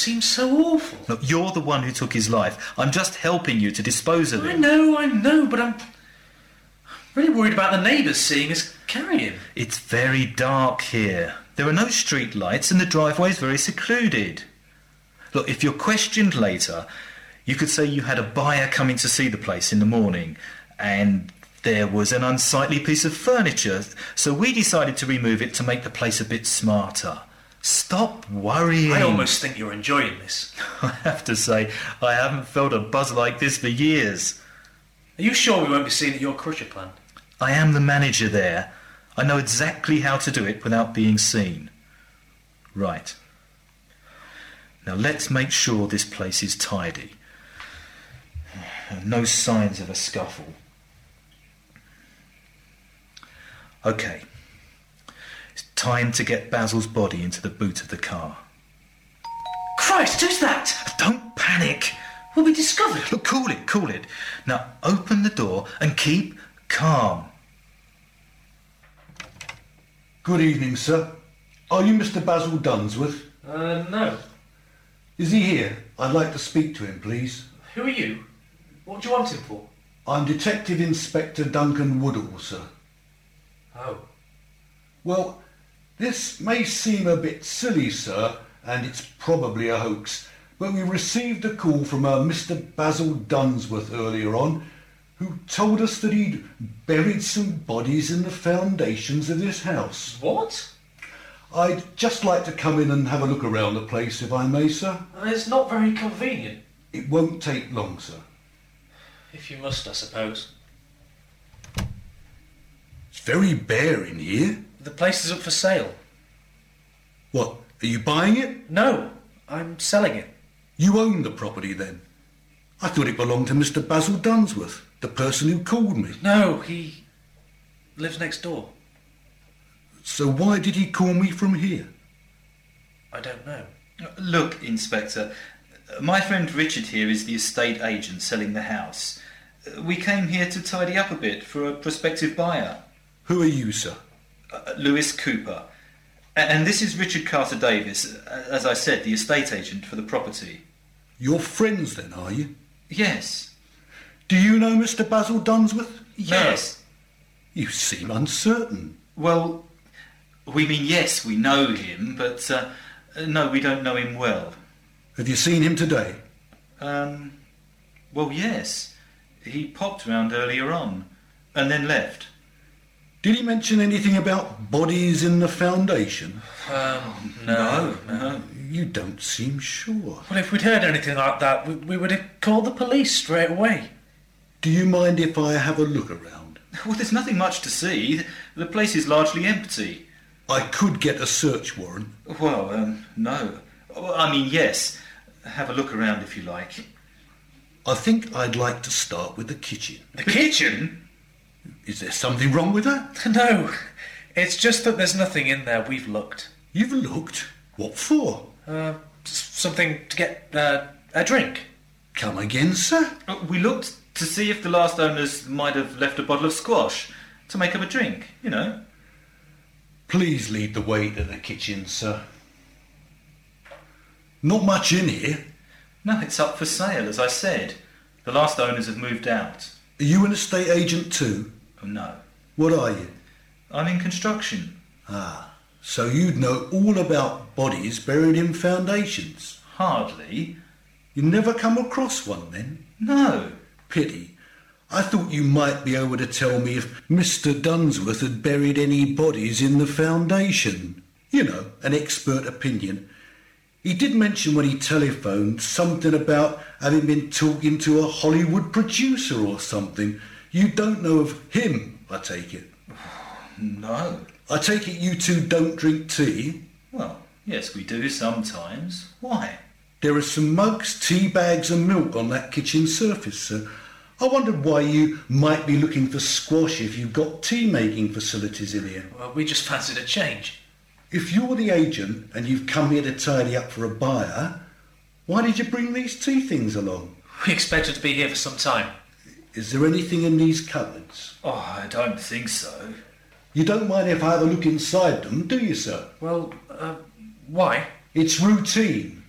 Seems so awful. Look, you're the one who took his life. I'm just helping you to dispose of him. I know, but I'm really worried about the neighbours seeing us carry him. It's very dark here. There are no street lights and the driveway's very secluded. Look, if you're questioned later, you could say you had a buyer coming to see the place in the morning and there was an unsightly piece of furniture, so we decided to remove it to make the place a bit smarter. Stop worrying. I almost think you're enjoying this. I have to say, I haven't felt a buzz like this for years. Are you sure we won't be seen at your crusher plant? I am the manager there. I know exactly how to do it without being seen. Right. Now let's make sure this place is tidy. No signs of a scuffle. Okay. It's time to get Basil's body into the boot of the car. Christ, who's that? Don't panic. We'll be discovered. Look, cool it. Now open the door and keep calm. Good evening, sir. Are you Mr. Basil Dunsworth? No. Is he here? I'd like to speak to him, please. Who are you? What do you want him for? I'm Detective Inspector Duncan Woodall, sir. Oh. Well, this may seem a bit silly, sir, and it's probably a hoax, but we received a call from a Mr. Basil Dunsworth earlier on, who told us that he'd buried some bodies in the foundations of this house. What? I'd just like to come in and have a look around the place, if I may, sir. It's not very convenient. It won't take long, sir. If you must, I suppose. It's very bare in here. The place is up for sale. What, are you buying it? No, I'm selling it. You own the property, then? I thought it belonged to Mr. Basil Dunsworth, the person who called me. No, he lives next door. So why did he call me from here? I don't know. Look, Inspector, my friend Richard here is the estate agent selling the house. We came here to tidy up a bit for a prospective buyer. Who are you, sir? Lewis Cooper. And this is Richard Carter Davis, as I said, the estate agent for the property. You're friends, then, are you? Yes. Do you know Mr. Basil Dunsworth? Yes. No. You seem uncertain. Well, we mean yes, we know him, but no, we don't know him well. Have you seen him today? Well, yes. He popped round earlier on, and then left. Did he mention anything about bodies in the foundation? No. You don't seem sure. Well, if we'd heard anything like that, we would have called the police straight away. Do you mind if I have a look around? Well, there's nothing much to see. The place is largely empty. I could get a search warrant. Well, no. I mean, yes. Have a look around if you like. I think I'd like to start with the kitchen. The kitchen? Is there something wrong with that? No, it's just that there's nothing in there. We've looked. You've looked? What for? Something to get a drink. Come again, sir? We looked to see if the last owners might have left a bottle of squash to make up a drink, you know. Please lead the way to the kitchen, sir. Not much in here. No, it's up for sale, as I said. The last owners have moved out. Are you an estate agent too? Oh, no. What are you? I'm in construction. Ah, so you'd know all about bodies buried in foundations. Hardly. You never come across one then? No. Pity. I thought you might be able to tell me if Mr. Dunsworth had buried any bodies in the foundation. You know, an expert opinion. He did mention when he telephoned something about having been talking to a Hollywood producer or something. You don't know of him, I take it? No. I take it you two don't drink tea? Well, yes, we do sometimes. Why? There are some mugs, tea bags and milk on that kitchen surface, sir. I wondered why you might be looking for squash if you've got tea-making facilities in here. Well, we just fancied a change. If you're the agent and you've come here to tidy up for a buyer, why did you bring these tea things along? We expected to be here for some time. Is there anything in these cupboards? Oh, I don't think so. You don't mind if I have a look inside them, do you, sir? Well, why? It's routine.